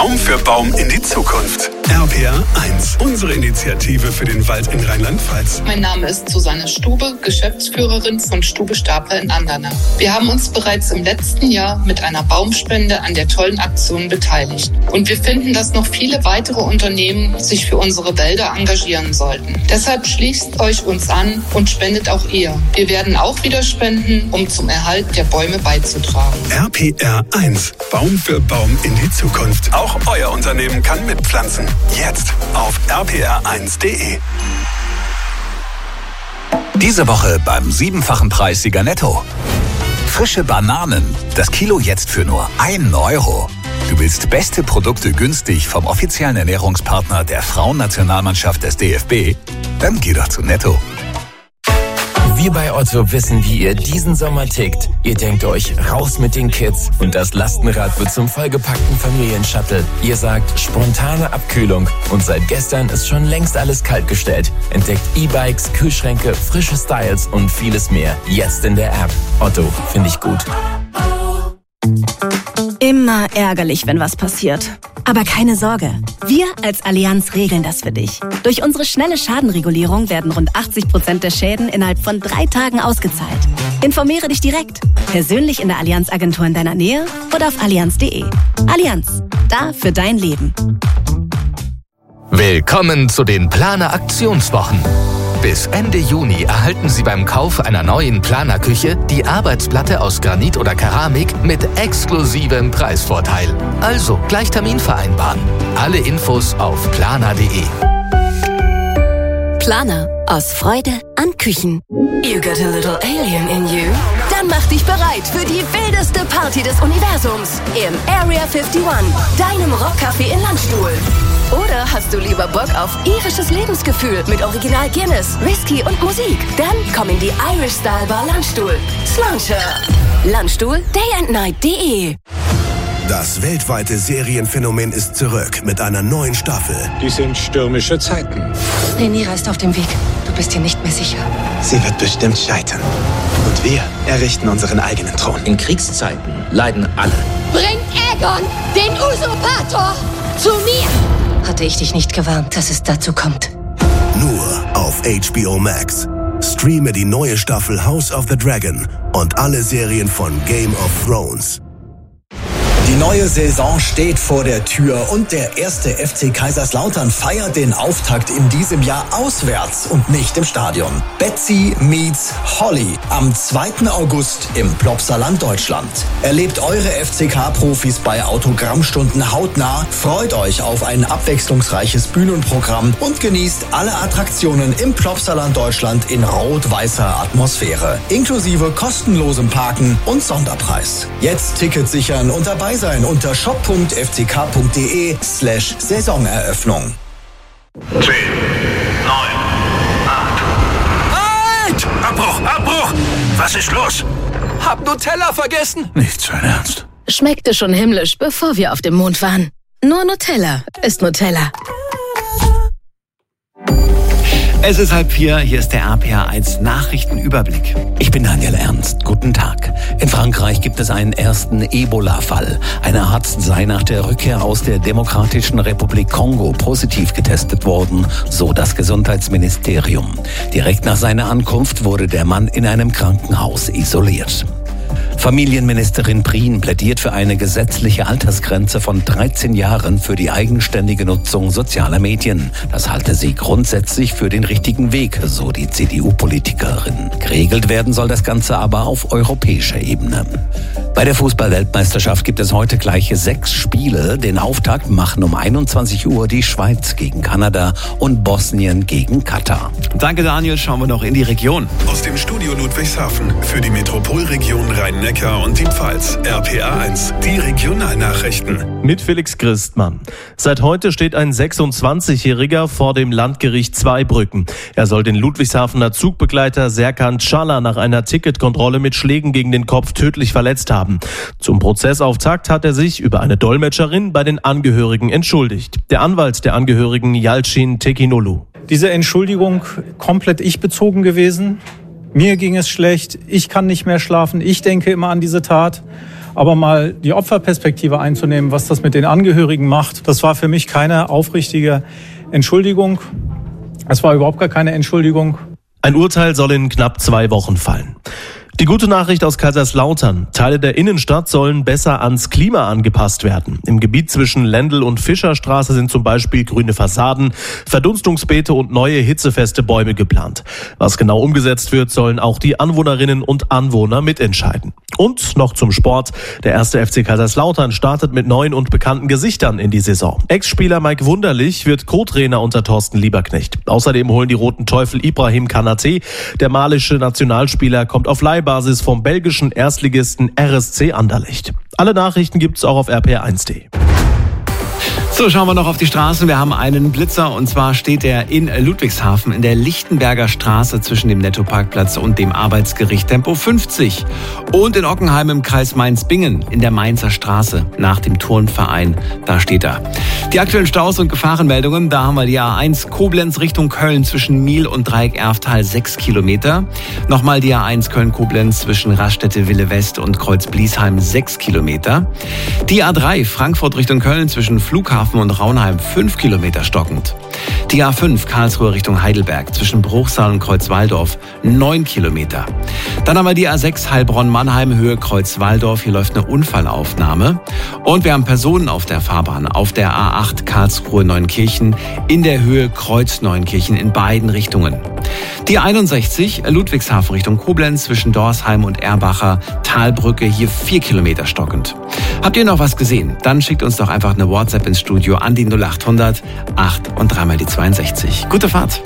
Baum für Baum in die Zukunft. RPR 1, unsere Initiative für den Wald in Rheinland-Pfalz. Mein Name ist Susanne Stube, Geschäftsführerin von Stube Stapler in Andernach. Wir haben uns bereits im letzten Jahr mit einer Baumspende an der tollen Aktion beteiligt. Und wir finden, dass noch viele weitere Unternehmen sich für unsere Wälder engagieren sollten. Deshalb schließt euch uns an und spendet auch ihr. Wir werden auch wieder spenden, um zum Erhalt der Bäume beizutragen. RPR 1, Baum für Baum in die Zukunft. Auch euer Unternehmen kann mitpflanzen. Jetzt auf rpr1.de. Diese Woche beim 7-fachen Preissieger Netto. Frische Bananen, das Kilo jetzt für nur 1 Euro. Du willst beste Produkte günstig vom offiziellen Ernährungspartner der Frauennationalmannschaft des DFB? Dann geh doch zu Netto. Wir bei Otto wissen, wie ihr diesen Sommer tickt. Ihr denkt euch, raus mit den Kids und das Lastenrad wird zum vollgepackten Familienshuttle. Ihr sagt, spontane Abkühlung und seit gestern ist schon längst alles kaltgestellt. Entdeckt E-Bikes, Kühlschränke, frische Styles und vieles mehr. Jetzt in der App. Otto, finde ich gut. Immer ärgerlich, wenn was passiert. Aber keine Sorge, wir als Allianz regeln das für dich. Durch unsere schnelle Schadenregulierung werden rund 80% der Schäden innerhalb von 3 Tagen ausgezahlt. Informiere dich direkt, persönlich in der Allianz-Agentur in deiner Nähe oder auf allianz.de. Allianz, da für dein Leben. Willkommen zu den Planer-Aktionswochen. Bis Ende Juni erhalten Sie beim Kauf einer neuen Planerküche die Arbeitsplatte aus Granit oder Keramik mit exklusivem Preisvorteil. Also gleich Termin vereinbaren. Alle Infos auf planer.de. Planer. Aus Freude an Küchen. You got a little alien in you? Dann mach dich bereit für die wildeste Party des Universums im Area 51, deinem Rockcafé in Landstuhl. Oder hast du lieber Bock auf irisches Lebensgefühl mit Original Guinness, Whisky und Musik? Dann komm in die Irish Style Bar Landstuhl. Slauncher. Landstuhl, dayandnight.de. Das weltweite Serienphänomen ist zurück mit einer neuen Staffel. Dies sind stürmische Zeiten. Rhaenyra ist auf dem Weg. Du bist dir nicht mehr sicher. Sie wird bestimmt scheitern. Und wir errichten unseren eigenen Thron. In Kriegszeiten leiden alle. Bringt Aegon, den Usurpator, zu mir! Hatte ich dich nicht gewarnt, dass es dazu kommt. Nur auf HBO Max. Streame die neue Staffel House of the Dragon und alle Serien von Game of Thrones. Die neue Saison steht vor der Tür und der erste FC Kaiserslautern feiert den Auftakt in diesem Jahr auswärts und nicht im Stadion. Betsy meets Holly am 2. August im Plopsaland, Deutschland. Erlebt eure FCK-Profis bei Autogrammstunden hautnah, freut euch auf ein abwechslungsreiches Bühnenprogramm und genießt alle Attraktionen im Plopsaland, Deutschland in rot-weißer Atmosphäre, inklusive kostenlosem Parken und Sonderpreis. Jetzt Tickets sichern und dabei sein unter shop.fck.de/Saisoneröffnung. 10, 9, 8. Halt! Abbruch! Was ist los? Hab Nutella vergessen. Nicht sein Ernst. Schmeckte schon himmlisch, bevor wir auf dem Mond waren. Nur Nutella ist Nutella. Es ist 3:30, hier ist der RPR 1 Nachrichtenüberblick. Ich bin Daniel Ernst, guten Tag. In Frankreich gibt es einen ersten Ebola-Fall. Ein Arzt sei nach der Rückkehr aus der Demokratischen Republik Kongo positiv getestet worden, so das Gesundheitsministerium. Direkt nach seiner Ankunft wurde der Mann in einem Krankenhaus isoliert. Familienministerin Prien plädiert für eine gesetzliche Altersgrenze von 13 Jahren für die eigenständige Nutzung sozialer Medien. Das halte sie grundsätzlich für den richtigen Weg, so die CDU-Politikerin. Geregelt werden soll das Ganze aber auf europäischer Ebene. Bei der Fußball-Weltmeisterschaft gibt es heute gleich 6 Spiele. Den Auftakt machen um 21 Uhr die Schweiz gegen Kanada und Bosnien gegen Katar. Danke Daniel, schauen wir noch in die Region. Aus dem Studio Ludwigshafen für die Metropolregion Rhein-Neckar und die Pfalz. RPR 1, die Regionalnachrichten. Mit Felix Christmann. Seit heute steht ein 26-Jähriger vor dem Landgericht Zweibrücken. Er soll den Ludwigshafener Zugbegleiter Serkan Çağlar nach einer Ticketkontrolle mit Schlägen gegen den Kopf tödlich verletzt haben. Zum Prozessauftakt hat er sich über eine Dolmetscherin bei den Angehörigen entschuldigt. Der Anwalt der Angehörigen Yalçin Tekinolu. Diese Entschuldigung komplett ich-bezogen gewesen. Mir ging es schlecht, ich kann nicht mehr schlafen, ich denke immer an diese Tat Aber mal die Opferperspektive einzunehmen, was das mit den Angehörigen macht, das war für mich keine aufrichtige Entschuldigung. Es war überhaupt gar keine Entschuldigung. Ein Urteil soll in knapp 2 Wochen fallen. Die gute Nachricht aus Kaiserslautern. Teile der Innenstadt sollen besser ans Klima angepasst werden. Im Gebiet zwischen Lendl und Fischerstraße sind zum Beispiel grüne Fassaden, Verdunstungsbeete und neue hitzefeste Bäume geplant. Was genau umgesetzt wird, sollen auch die Anwohnerinnen und Anwohner mitentscheiden. Und noch zum Sport. Der 1. FC Kaiserslautern startet mit neuen und bekannten Gesichtern in die Saison. Ex-Spieler Mike Wunderlich wird Co-Trainer unter Thorsten Lieberknecht. Außerdem holen die Roten Teufel Ibrahim Kanaté. Der malische Nationalspieler kommt auf Leihbasis vom belgischen Erstligisten RSC Anderlecht. Alle Nachrichten gibt's auch auf rpr1.de. So, schauen wir noch auf die Straßen. Wir haben einen Blitzer und zwar steht er in Ludwigshafen in der Lichtenberger Straße zwischen dem Nettoparkplatz und dem Arbeitsgericht Tempo 50. Und in Ockenheim im Kreis Mainz-Bingen in der Mainzer Straße nach dem Turnverein. Da steht er. Die aktuellen Staus und Gefahrenmeldungen, da haben wir die A1 Koblenz Richtung Köln zwischen Miel und Dreieck Erftal 6 Kilometer. Nochmal die A1 Köln-Koblenz zwischen Raststätte-Wille West und Kreuz-Bliesheim 6 Kilometer. Die A3 Frankfurt Richtung Köln zwischen Flughafen und Raunheim 5 Kilometer stockend. Die A5 Karlsruhe Richtung Heidelberg zwischen Bruchsal und Kreuzwaldorf 9 Kilometer. Dann haben wir die A6 Heilbronn-Mannheim Höhe Kreuzwaldorf. Hier läuft eine Unfallaufnahme. Und wir haben Personen auf der Fahrbahn. Auf der A8 Karlsruhe-Neunkirchen in der Höhe Kreuz-Neunkirchen in beiden Richtungen. Die 61 Ludwigshafen Richtung Koblenz zwischen Dorsheim und Erbacher Talbrücke hier 4 Kilometer stockend. Habt ihr noch was gesehen? Dann schickt uns doch einfach eine WhatsApp ins Studio an die 0800 8 und 3 mal die 62. Gute Fahrt!